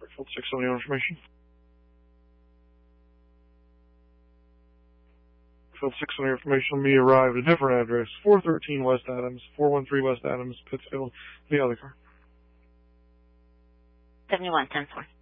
Field 6 on your information. Field 6 on your information. Me arrived at a different address. 413 West Adams, 413 West Adams, Pittsfield. The other car. 71, 10-4.